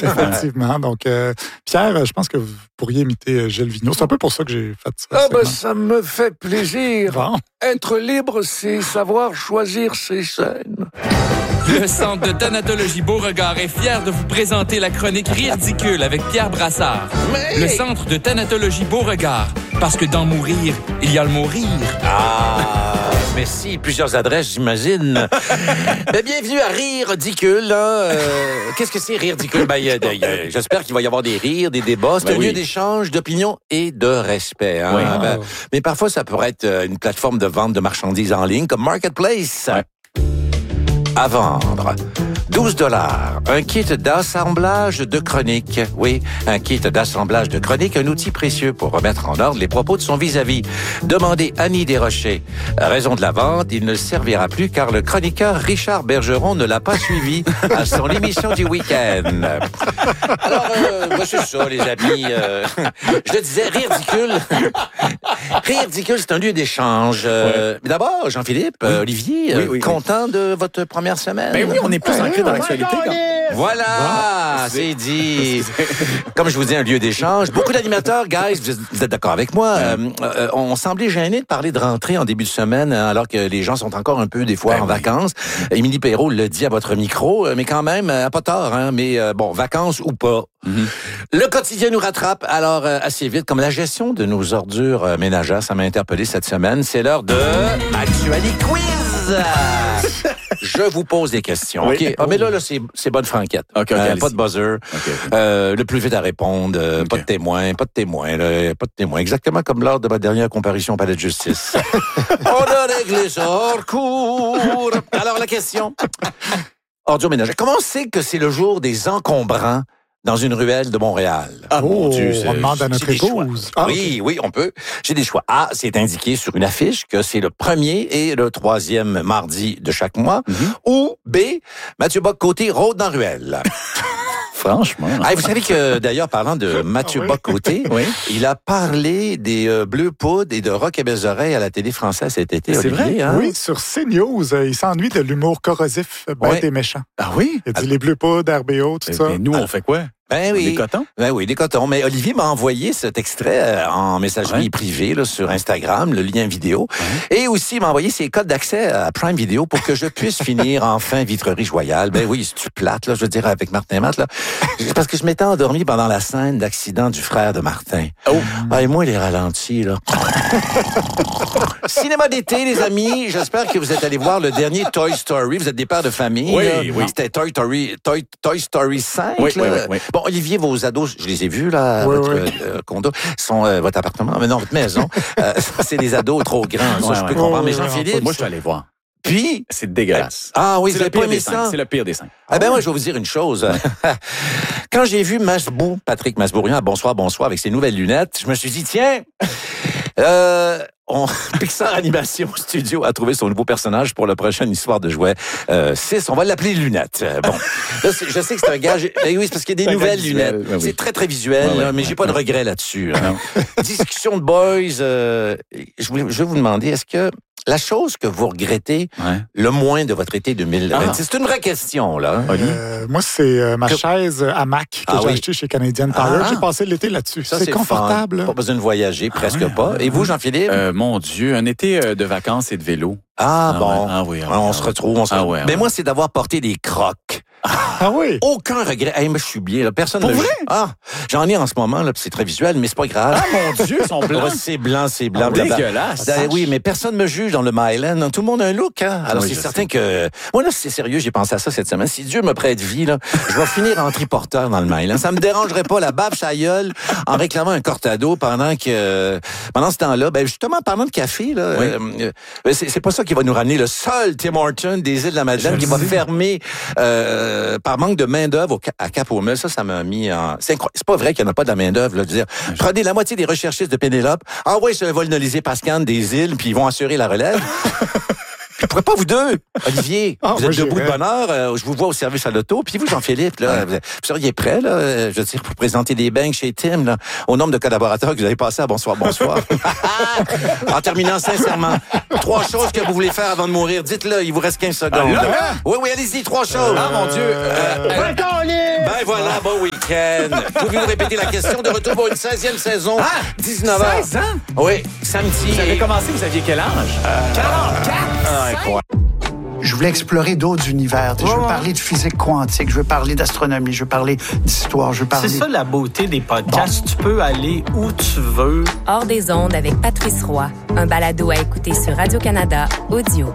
effectivement. Donc, Pierre, je pense que vous pourriez imiter Gilles Vigneault. C'est un peu pour ça que j'ai fait ça. Ça me fait plaisir. Bon. Être libre, c'est savoir choisir ses scènes. Le Centre de thanatologie Beauregard est fier de vous présenter la chronique Ridicule avec Pierre Brassard. Le Centre de thanatologie Beauregard, parce que dans mourir, il y a le mot rire. Merci. Plusieurs adresses, j'imagine. Bienvenue à Rire Ridicule. Qu'est-ce que c'est Rire Ridicule? J'espère qu'il va y avoir des rires, des débats. C'est un lieu d'échange, d'opinion et de respect. Hein? Oui. Mais parfois, ça pourrait être une plateforme de vente de marchandises en ligne comme Marketplace. Ouais. À vendre. 12 $. Un kit d'assemblage de chroniques. Oui, un kit d'assemblage de chroniques, un outil précieux pour remettre en ordre les propos de son vis-à-vis. Demandez Annie Desrochers. Raison de la vente, il ne servira plus car le chroniqueur Richard Bergeron ne l'a pas suivi à son émission du week-end. Alors, c'est ça, les amis. Je le disais, Rire Ridicule. Rire Ridicule, c'est un lieu d'échange. D'abord, Jean-Philippe, Olivier, content de votre première semaine? Ben oui, on est plus ancré dans l'actualité. Voilà, c'est dit. Comme je vous dis, un lieu d'échange. Beaucoup d'animateurs, guys, vous êtes d'accord avec moi, on semblait gêné de parler de rentrée en début de semaine, alors que les gens sont encore un peu, des fois, en vacances. Émilie Perrault le dit à votre micro, mais quand même, pas tort, hein, mais vacances ou pas. Le quotidien nous rattrape, alors assez vite, comme la gestion de nos ordures ménagères, ça m'a interpellé cette semaine. C'est l'heure de Actualité Quiz. Je vous pose des questions. Oui. OK. Mais là, c'est bonne franquette. Okay, pas de buzzer. Okay. Le plus vite à répondre. Pas de témoin. Pas de témoin. Exactement comme lors de ma dernière comparution au palais de justice. On a réglé ça hors cours. Alors, la question. Ordures ménagères. Comment on sait que c'est le jour des encombrants dans une ruelle de Montréal? Mon Dieu, on demande à notre épouse. Oui, on peut. J'ai des choix. A, c'est indiqué sur une affiche que c'est le 1er et le 3e mardi de chaque mois. Ou B, Mathieu Bock-Côté rôde dans ruelle. Franchement. Vous savez que, d'ailleurs, parlant de Mathieu Bock-Côté, il a parlé des Bleus Poudres et de Rock et Belles Oreilles à la télé française cet été. C'est Olivier, vrai? hein? Oui, sur CNews, il s'ennuie de l'humour corrosif, bête et méchant. Ah oui? Il a dit les Bleus Poudres, RBO, tout ça. Mais nous, on fait quoi? Ben oui. Des cotons? Ben oui, des cotons. Mais Olivier m'a envoyé cet extrait en messagerie privée là, sur Instagram, le lien vidéo. Et aussi, il m'a envoyé ses codes d'accès à Prime Video pour que je puisse finir enfin Vitrerie Royale. Ben oui, c'est plate, là, je veux dire, avec Martin Matt, là. Parce que je m'étais endormi pendant la scène d'accident du frère de Martin. Et moi, les ralentis, là. Cinéma d'été, les amis. J'espère que vous êtes allés voir le dernier Toy Story. Vous êtes des pères de famille. Oui. C'était Toy Story 5. Oui. Bon, Olivier, vos ados, je les ai vus, là, à votre condo, sont votre appartement, mais non, votre maison. C'est des ados trop grands, ça, je peux comprendre. Mais Jean-Philippe... Moi, je suis allé voir. Puis... C'est dégueulasse. Ah oui, c'est vous le avez pas pire aimé des ça? C'est le pire des 5. Moi, je vais vous dire une chose. Quand j'ai vu Patrick Masbourian, bonsoir, avec ses nouvelles lunettes, je me suis dit, tiens... Pixar Animation Studio a trouvé son nouveau personnage pour la prochaine histoire de jouets 6. On va l'appeler Lunettes. Bon, là, je sais que c'est un gars... oui, c'est parce qu'il y a des nouvelles lunettes. Oui. C'est très, très visuel, mais j'ai pas de regret là-dessus. Hein. Discussion de boys. Je vais vous demander, est-ce que la chose que vous regrettez le moins de votre été 2026, c'est une vraie question, là. Moi, c'est ma chaise hamac que j'ai achetée chez Canadian Tire. J'ai passé l'été là-dessus. Ça, c'est confortable. Fun. Pas besoin de voyager, presque pas. Et vous, Jean-Philippe? Mon Dieu, un été de vacances et de vélo. On se retrouve. Mais moi, c'est d'avoir porté des Crocs. Ah oui? Aucun regret. Moi, je suis bien. Là. Personne Pour ne vrai? J'en ai en ce moment, là, puis c'est très visuel, mais c'est pas grave. Ah, mon Dieu, ils sont blancs. C'est blanc. Dégueulasse. Oui, mais personne me juge dans le Myland. Tout le monde a un look, hein? Alors, c'est certain que... Moi, là, c'est sérieux, j'ai pensé à ça cette semaine. Si Dieu me prête vie, là, je vais finir en triporteur dans le Myland. Ça me dérangerait pas la bave sa gueule en réclamant un cortado pendant ce temps-là. Ben, justement, parlant de café, là, c'est pas ça qui va nous ramener le seul Tim Hortons des îles de la Madeleine qui va fermer par manque de main-d'œuvre à Cap-aux-Meules. Ça m'a mis en... C'est pas vrai qu'il n'y en a pas de la main-d'œuvre, là. Je veux dire, prenez la moitié des recherchistes de Pénélope, envoyez sur le vol Nolisée Pascal des îles, puis ils vont assurer la relève. Puis pourquoi pas vous deux? Olivier, vous êtes debout de bonne heure, je vous vois au service à l'auto, puis vous, Jean-Philippe, là, vous seriez prêt, là, je veux dire, pour présenter des bangs chez Tim, là, au nombre de collaborateurs que vous avez passé à bonsoir. En terminant, sincèrement, 3 choses que vous voulez faire avant de mourir, dites-le, il vous reste 15 secondes. Oui, allez-y, 3 choses. Ah, mon Dieu. Ben voilà, bon week-end. américaine. Pouvez-vous répéter la question? De retour pour une 16e saison. 19h. 16 ans? Oui, samedi. Vous avez commencé, vous aviez quel âge? 44. Incroyable. Je voulais explorer d'autres univers. Je veux parler de physique quantique, je veux parler d'astronomie, je veux parler d'histoire, je veux parler... C'est ça la beauté des podcasts. Tu peux aller où tu veux. Hors des ondes avec Patrice Roy. Un balado à écouter sur Radio-Canada Audio.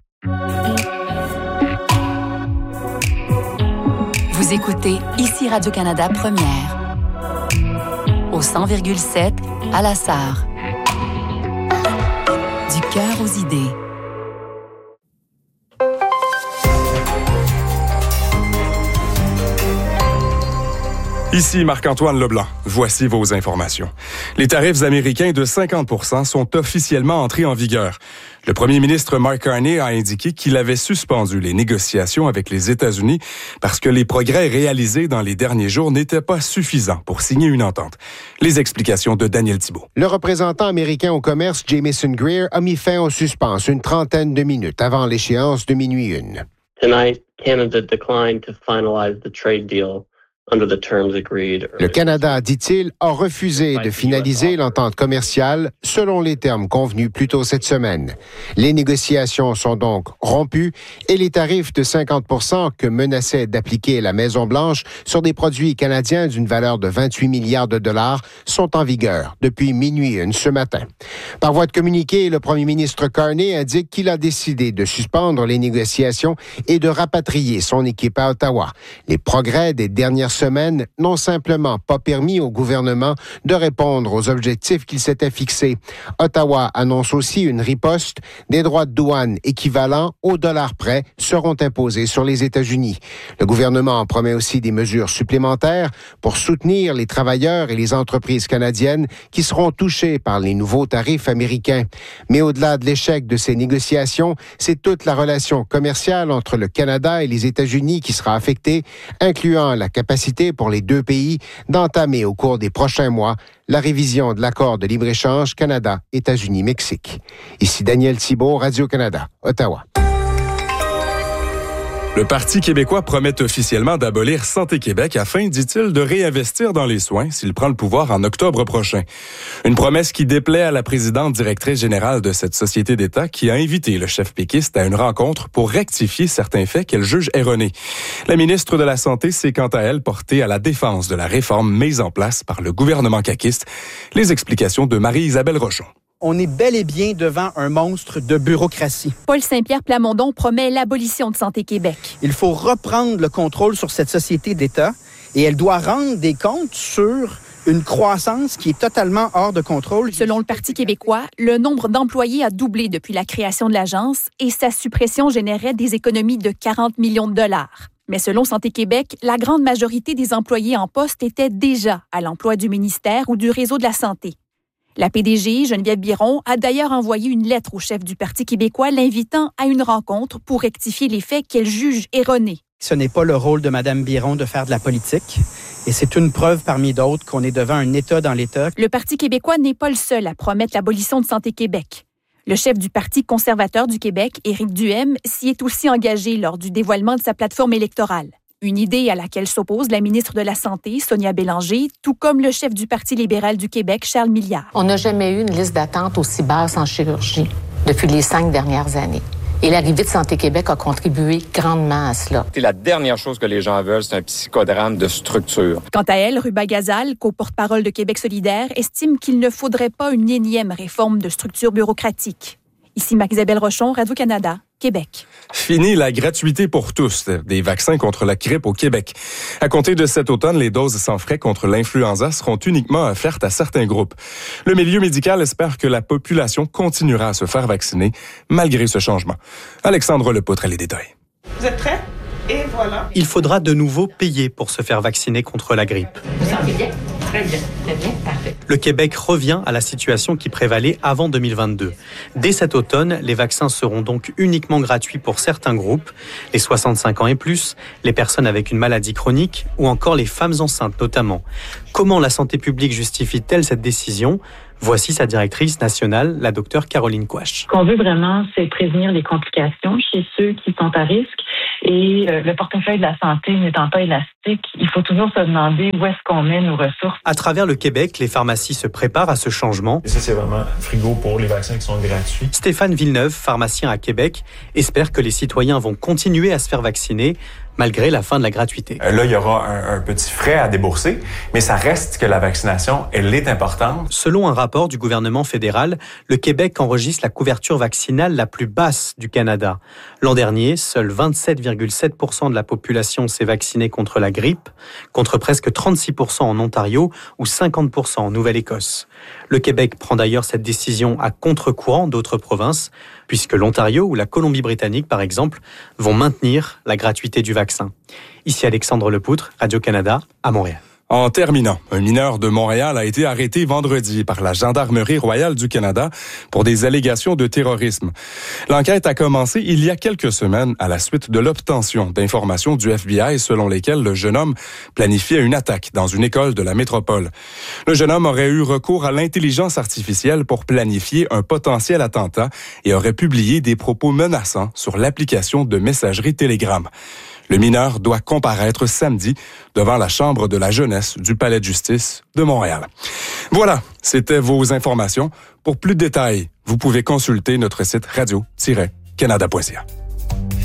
Vous écoutez ici Radio-Canada Première. Au 100,7 à La Sarre. Du cœur aux idées. Ici Marc-Antoine Leblanc. Voici vos informations. Les tarifs américains de 50% sont officiellement entrés en vigueur. Le premier ministre Mark Carney a indiqué qu'il avait suspendu les négociations avec les États-Unis parce que les progrès réalisés dans les derniers jours n'étaient pas suffisants pour signer une entente. Les explications de Daniel Thibault. Le représentant américain au commerce, Jamieson Greer, a mis fin au suspense une trentaine de minutes avant l'échéance de minuit 1. Tonight, Canada declined to finalize the trade deal. Le Canada, dit-il, a refusé de finaliser l'entente commerciale selon les termes convenus plus tôt cette semaine. Les négociations sont donc rompues et les tarifs de 50% que menaçait d'appliquer la Maison-Blanche sur des produits canadiens d'une valeur de 28 milliards de dollars sont en vigueur depuis minuit 1 ce matin. Par voie de communiqué, le premier ministre Carney indique qu'il a décidé de suspendre les négociations et de rapatrier son équipe à Ottawa. Les progrès des dernières semaines n'ont simplement pas permis au gouvernement de répondre aux objectifs qu'il s'était fixés. Ottawa annonce aussi une riposte. Des droits de douane équivalents au dollar près seront imposés sur les États-Unis. Le gouvernement promet aussi des mesures supplémentaires pour soutenir les travailleurs et les entreprises canadiennes qui seront touchés par les nouveaux tarifs américains. Mais au-delà de l'échec de ces négociations, c'est toute la relation commerciale entre le Canada et les États-Unis qui sera affectée, incluant la capacité pour les deux pays d'entamer au cours des prochains mois la révision de l'accord de libre-échange Canada-États-Unis-Mexique. Ici Daniel Thibault, Radio-Canada, Ottawa. Le Parti québécois promet officiellement d'abolir Santé Québec afin, dit-il, de réinvestir dans les soins s'il prend le pouvoir en octobre prochain. Une promesse qui déplaît à la présidente directrice générale de cette société d'État qui a invité le chef péquiste à une rencontre pour rectifier certains faits qu'elle juge erronés. La ministre de la Santé s'est quant à elle portée à la défense de la réforme mise en place par le gouvernement caquiste. Les explications de Marie-Isabelle Rochon. On est bel et bien devant un monstre de bureaucratie. Paul Saint-Pierre Plamondon promet l'abolition de Santé Québec. Il faut reprendre le contrôle sur cette société d'État et elle doit rendre des comptes sur une croissance qui est totalement hors de contrôle. Selon le Parti québécois, le nombre d'employés a doublé depuis la création de l'agence et sa suppression générait des économies de 40 millions de dollars. Mais selon Santé Québec, la grande majorité des employés en poste étaient déjà à l'emploi du ministère ou du réseau de la santé. La PDG, Geneviève Biron, a d'ailleurs envoyé une lettre au chef du Parti québécois l'invitant à une rencontre pour rectifier les faits qu'elle juge erronés. Ce n'est pas le rôle de Mme Biron de faire de la politique. Et c'est une preuve parmi d'autres qu'on est devant un État dans l'État. Le Parti québécois n'est pas le seul à promettre l'abolition de Santé Québec. Le chef du Parti conservateur du Québec, Éric Duhaime, s'y est aussi engagé lors du dévoilement de sa plateforme électorale. Une idée à laquelle s'oppose la ministre de la Santé, Sonia Bélanger, tout comme le chef du Parti libéral du Québec, Charles Milliard. On n'a jamais eu une liste d'attente aussi basse en chirurgie depuis les 5 dernières années. Et l'arrivée de Santé Québec a contribué grandement à cela. La dernière chose que les gens veulent, c'est un psychodrame de structure. Quant à elle, Ruba Gazal, co-porte-parole de Québec solidaire, estime qu'il ne faudrait pas une énième réforme de structure bureaucratique. Ici Marie-Isabelle Rochon, Radio-Canada, Québec. Fini la gratuité pour tous des vaccins contre la grippe au Québec. À compter de cet automne, les doses sans frais contre l'influenza seront uniquement offertes à certains groupes. Le milieu médical espère que la population continuera à se faire vacciner malgré ce changement. Alexandre Lepoutre a les détails. Vous êtes prêts? Et voilà. Il faudra de nouveau payer pour se faire vacciner contre la grippe. Vous sentez bien? Très bien, parfait. Le Québec revient à la situation qui prévalait avant 2022. Dès cet automne, les vaccins seront donc uniquement gratuits pour certains groupes, les 65 ans et plus, les personnes avec une maladie chronique ou encore les femmes enceintes notamment. Comment la santé publique justifie-t-elle cette décision ? Voici sa directrice nationale, la docteure Caroline Quach. Ce qu'on veut vraiment, c'est prévenir les complications chez ceux qui sont à risque Et le portefeuille de la santé n'étant pas élastique, il faut toujours se demander où est-ce qu'on met nos ressources. À travers le Québec, les pharmacies se préparent à ce changement. Et ça, c'est vraiment frigo pour les vaccins qui sont gratuits. Stéphane Villeneuve, pharmacien à Québec, espère que les citoyens vont continuer à se faire vacciner malgré la fin de la gratuité. Là, il y aura un petit frais à débourser, mais ça reste que la vaccination, elle est importante. Selon un rapport du gouvernement fédéral, le Québec enregistre la couverture vaccinale la plus basse du Canada. L'an dernier, seuls 27,7% de la population s'est vaccinée contre la grippe, contre presque 36% en Ontario ou 50% en Nouvelle-Écosse. Le Québec prend d'ailleurs cette décision à contre-courant d'autres provinces, puisque l'Ontario ou la Colombie-Britannique, par exemple, vont maintenir la gratuité du vaccin. Ici Alexandre Lepoutre, Radio-Canada, à Montréal. En terminant, un mineur de Montréal a été arrêté vendredi par la Gendarmerie royale du Canada pour des allégations de terrorisme. L'enquête a commencé il y a quelques semaines à la suite de l'obtention d'informations du FBI selon lesquelles le jeune homme planifiait une attaque dans une école de la métropole. Le jeune homme aurait eu recours à l'intelligence artificielle pour planifier un potentiel attentat et aurait publié des propos menaçants sur l'application de messagerie Telegram. Le mineur doit comparaître samedi devant la Chambre de la jeunesse du Palais de justice de Montréal. Voilà, c'était vos informations. Pour plus de détails, vous pouvez consulter notre site radio-canada.ca.